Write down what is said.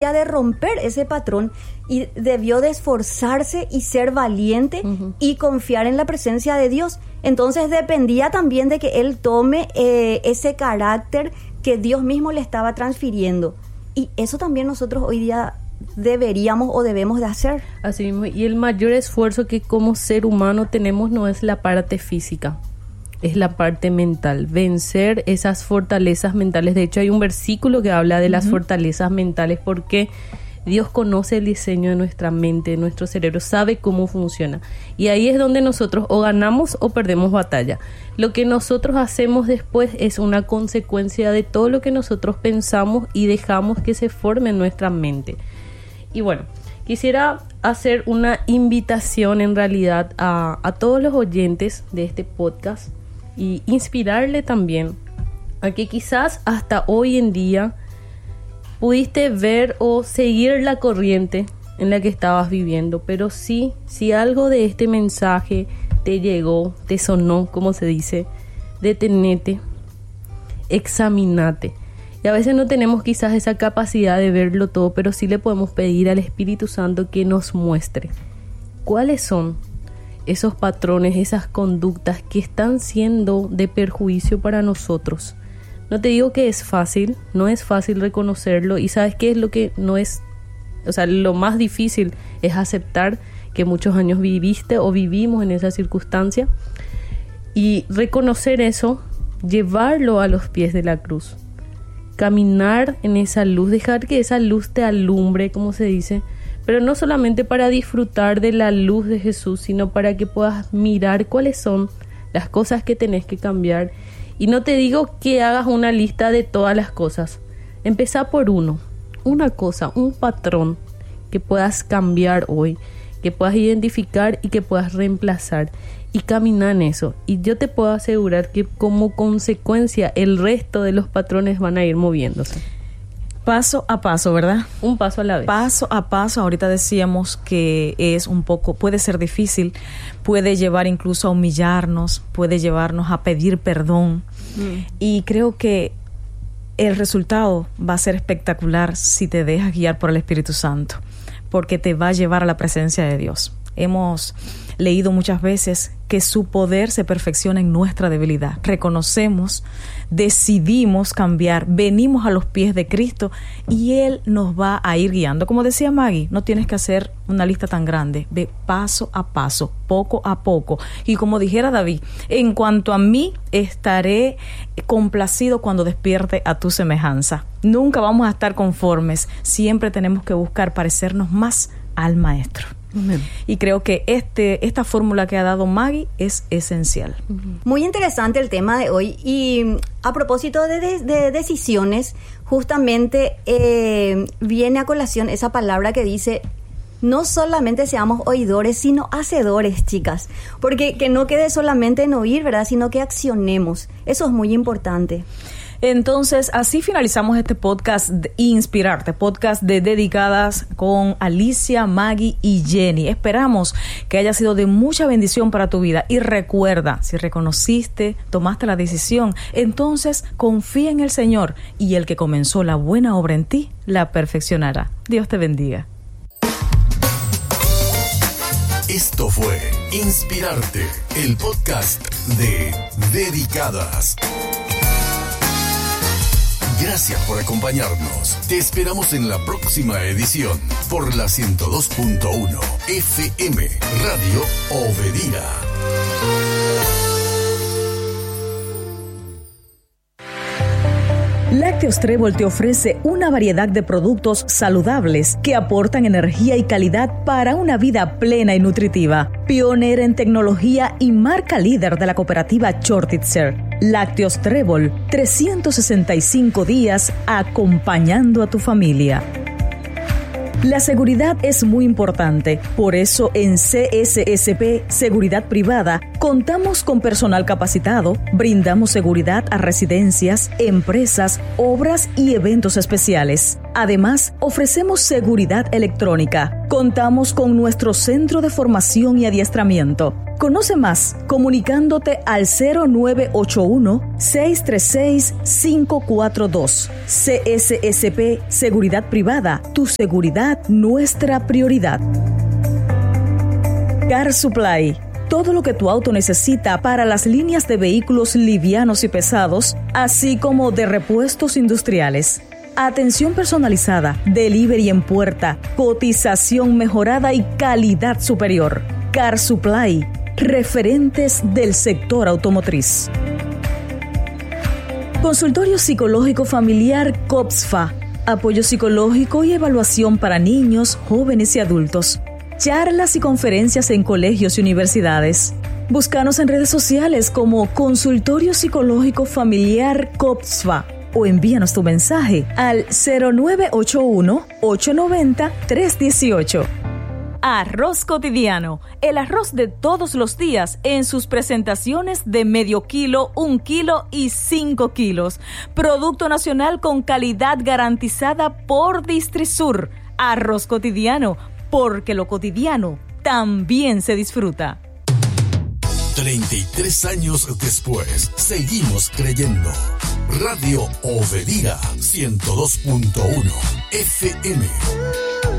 consecuencia de romper ese patrón y debió de esforzarse y ser valiente y confiar en la presencia de Dios. Entonces dependía también de que él tome ese carácter que Dios mismo le estaba transfiriendo. Y eso también nosotros hoy día deberíamos o debemos de hacer. Así mismo, y el mayor esfuerzo que como ser humano tenemos no es la parte física, es la parte mental, vencer esas fortalezas mentales. De hecho, hay un versículo que habla de las fortalezas mentales, porque Dios conoce el diseño de nuestra mente, de nuestro cerebro, sabe cómo funciona. Y ahí es donde nosotros o ganamos o perdemos batalla. Lo que nosotros hacemos después es una consecuencia de todo lo que nosotros pensamos y dejamos que se forme en nuestra mente. Y bueno, quisiera hacer una invitación en realidad a todos los oyentes de este podcast y inspirarle también a que quizás hasta hoy en día pudiste ver o seguir la corriente en la que estabas viviendo, pero si algo de este mensaje te llegó, te sonó, como se dice, detenete, examinate. Y a veces no tenemos quizás esa capacidad de verlo todo, pero sí le podemos pedir al Espíritu Santo que nos muestre cuáles son esos patrones, esas conductas que están siendo de perjuicio para nosotros. No te digo que es fácil, no es fácil reconocerlo, y ¿sabes qué es lo que no es? O sea, lo más difícil es aceptar que muchos años viviste o vivimos en esa circunstancia y reconocer eso, llevarlo a los pies de la cruz, caminar en esa luz, dejar que esa luz te alumbre, como se dice, pero no solamente para disfrutar de la luz de Jesús, sino para que puedas mirar cuáles son las cosas que tenés que cambiar. Y no te digo que hagas una lista de todas las cosas. Empezá por una cosa, un patrón que puedas cambiar hoy, que puedas identificar y que puedas reemplazar. Y camina en eso. Y yo te puedo asegurar que como consecuencia el resto de los patrones van a ir moviéndose. Paso a paso, ¿verdad? Un paso a la vez. Paso a paso. Ahorita decíamos que es un poco, puede ser difícil, puede llevar incluso a humillarnos, puede llevarnos a pedir perdón. Y creo que el resultado va a ser espectacular si te dejas guiar por el Espíritu Santo, porque te va a llevar a la presencia de Dios. Hemos leído muchas veces que su poder se perfecciona en nuestra debilidad. Reconocemos, decidimos cambiar, venimos a los pies de Cristo y Él nos va a ir guiando. Como decía Maggie, no tienes que hacer una lista tan grande, ve paso a paso, poco a poco. Y como dijera David, en cuanto a mí, estaré complacido cuando despierte a tu semejanza. Nunca vamos a estar conformes, siempre tenemos que buscar parecernos más al Maestro. Amén. Y creo que esta fórmula que ha dado Maggie es esencial. Muy interesante el tema de hoy. Y a propósito de decisiones, justamente viene a colación esa palabra que dice: no solamente seamos oidores, sino hacedores, chicas. Porque que no quede solamente en oír, ¿verdad? Sino que accionemos. Eso es muy importante. Entonces, así finalizamos este podcast de Inspirarte, podcast de Dedicadas con Alicia, Maggie y Jenny. Esperamos que haya sido de mucha bendición para tu vida. Y recuerda, si reconociste, tomaste la decisión, entonces confía en el Señor y el que comenzó la buena obra en ti, la perfeccionará. Dios te bendiga. Esto fue Inspirarte, el podcast de Dedicadas. Gracias por acompañarnos. Te esperamos en la próxima edición por la 102.1 FM Radio Obedira. Lácteos Trébol te ofrece una variedad de productos saludables que aportan energía y calidad para una vida plena y nutritiva. Pionera en tecnología y marca líder de la cooperativa Shortitzer. Lácteos Trébol, 365 días acompañando a tu familia. La seguridad es muy importante, por eso en CSSP Seguridad Privada Contamos con personal capacitado, brindamos seguridad a residencias, empresas, obras y eventos especiales. Además, ofrecemos seguridad electrónica. Contamos con nuestro centro de formación y adiestramiento. Conoce más comunicándote al 0981-636-542. CSSP Seguridad Privada. Tu seguridad, nuestra prioridad. Car Supply. Todo lo que tu auto necesita para las líneas de vehículos livianos y pesados, así como de repuestos industriales. Atención personalizada, delivery en puerta, cotización mejorada y calidad superior. Car Supply, referentes del sector automotriz. Consultorio Psicológico Familiar COPSFA. Apoyo psicológico y evaluación para niños, jóvenes y adultos. Charlas y conferencias en colegios y universidades. Búscanos en redes sociales como Consultorio Psicológico Familiar COPSFA o envíanos tu mensaje al 0981-890-318. Arroz Cotidiano, el arroz de todos los días en sus presentaciones de medio kilo, 1 kilo y 5 kilos. Producto nacional con calidad garantizada por Distrisur. Arroz Cotidiano, porque lo cotidiano también se disfruta. 33 años después, seguimos creyendo. Radio Obedía 102.1 FM.